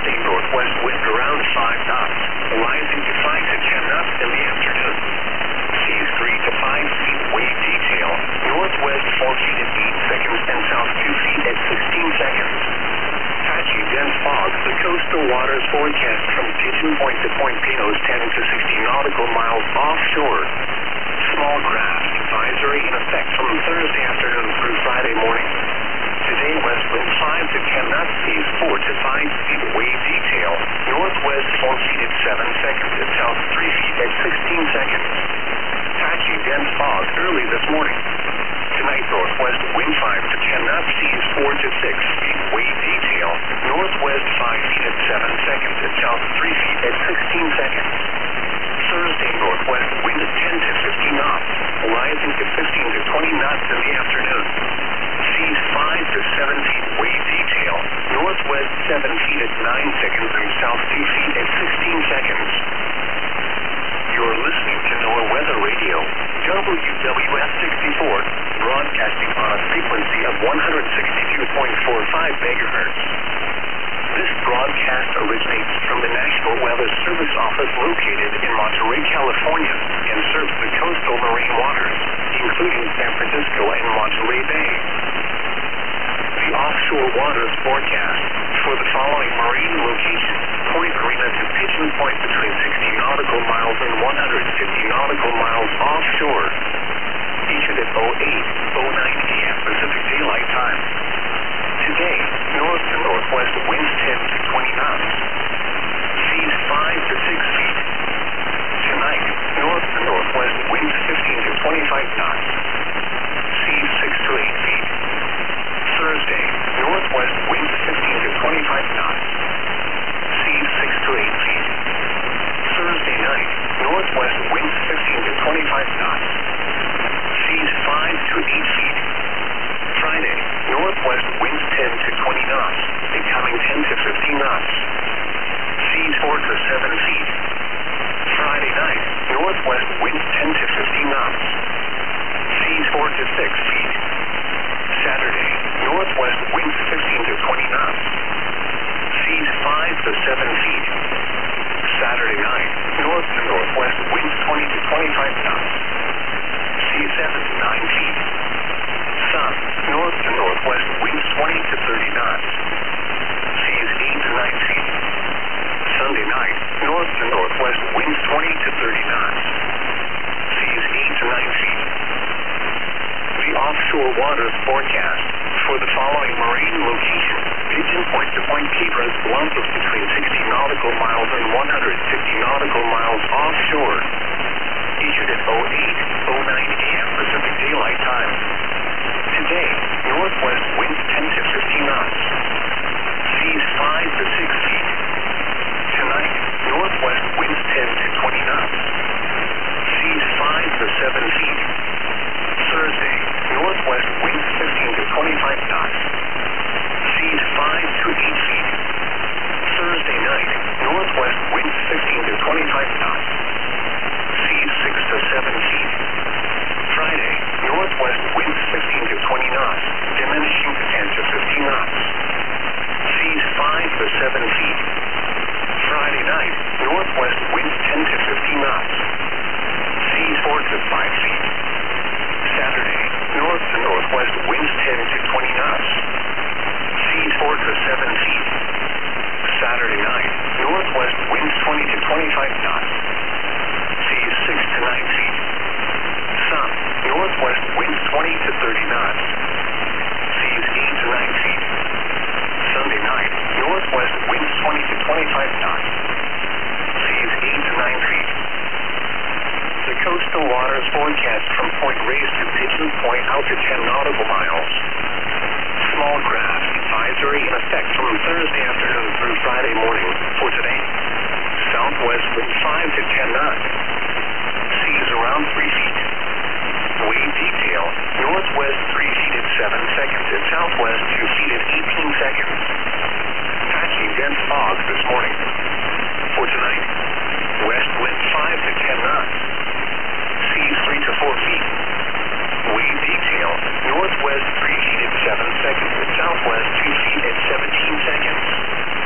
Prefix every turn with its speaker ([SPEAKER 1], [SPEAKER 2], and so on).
[SPEAKER 1] Thursday, northwest wind around 5 knots, rising to 5 to 10 knots in the afternoon. Seas 3 to 5 feet, wave detail, northwest 4 feet at 8 seconds and south 2 feet at 16 seconds. Patchy dense fog, the coastal waters forecast from Pigeon Point to Point Pinos 10 to 60 nautical miles offshore. Small craft advisory in effect from Thursday afternoon through Friday morning. Today, west wind 5 to 10 knots, seas 4 to 5 feet, wave detail, northwest 4 feet at 7 seconds and south 3 feet at 16 seconds. Patchy dense fog early this morning. Tonight, northwest wind 5 to 10 knots, seas 4 to 6 feet, wave detail, northwest 5 feet at 7 seconds and south 3 feet at 16 seconds. Thursday, northwest wind 10 to 15 knots, rising to 15 to 20 knots in the afternoon. Seas 5 to 7 feet, wave detail, northwest 7 feet at 9 seconds and south 2 feet at 16 seconds. You're listening to NOAA Weather Radio, WWS 64, broadcasting on a frequency of 162.45 megahertz. This broadcast originates from the National Weather Service Office located in Monterey, California, and serves the coastal marine waters, including San Francisco and Monterey Bay. The offshore waters forecast for the following marine locations: Point Arena to Pigeon Point between 60 nautical miles and 150 nautical miles offshore. Issued at 08:09 a.m. Pacific Daylight Time. Today, north to northwest winds 10 to 20 knots. Seas 5 to 6 feet. Tonight, north to northwest winds 15 to 25 knots. Seas 6 to 8 feet. Thursday, northwest winds 15 to 25 knots. Seas 6 to 8 feet. Thursday night, northwest winds 15 to 25 knots. Seas 5 to 8 feet. Friday, northwest winds 10 to 20 knots, becoming 10 to 15 knots. Seas 4 to 7 feet. Friday night, northwest winds 10 to 15 knots. Seas 4 to 6 feet. Saturday, northwest winds 15 to 20 knots. Seas 5 to 7 feet. Saturday night, north to northwest winds 20 to 25 knots. Seas 7 to 9 feet. Sun, north to northwest winds 20 to 30 knots. Seas 8 to 9 feet. Sunday night, north to northwest winds 20 to 30 knots. Seas 8 to 9 feet. The offshore waters forecast for the following marine locations: Pigeon Point to Point Cabras, bluff of between 60 nautical miles and 150 nautical miles offshore. Issued at 08:09 a.m. Pacific Daylight Time. Today, northwest winds 10 to 15 knots. Seas 5 to 6 feet. Tonight, northwest winds 10 to 20 knots. Seas 5 to 7 feet. Thursday, northwest winds 15 to 25 knots. Seas 5 to 8 feet. Thursday night, northwest winds 15 to 25 knots. Seas 6 to 7 feet. Friday, northwest winds 15 to 20 knots, diminishing to 10 to 15 knots. Seas 5 to 7 feet. Friday night, northwest winds 10 to 15 knots. Seas 4 to 5 feet. Saturday, north to northwest winds 10 to 20 knots. Seas 4 to 7 feet. Saturday night, northwest winds 20 to 25 knots. Seas 6 to 9 feet. Sun, northwest winds 20 to 30 knots. Seas 8 to 9 feet. Sunday night, northwest winds 20 to 25 knots. Seas 8 to 9 feet. The coastal waters forecast from Point Reyes to Pigeon Point out to 10 nautical miles. Small craft advisory in effect from Thursday afternoon through Friday morning. For today, southwest wind 5 to 10 knots. Seas around 3 feet. Wave detail, northwest 3 feet at 7 seconds and southwest 2 feet at 18 seconds. Patchy dense fog this morning.